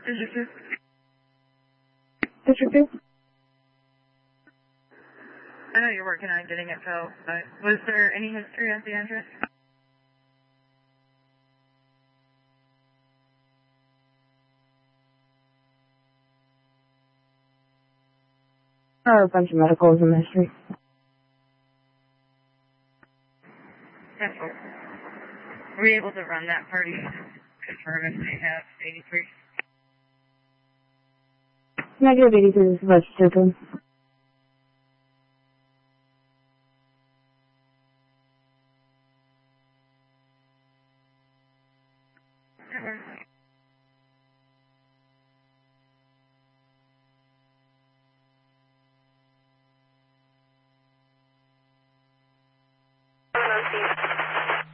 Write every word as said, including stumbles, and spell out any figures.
District two? District two? I know you're working on getting it filled, but was there any history at the address? Uh, a bunch of medicals in the history. That's all. Were you able to run that party? Confirm if they have eighty-three? Negative eighty-three is registered to him. That works.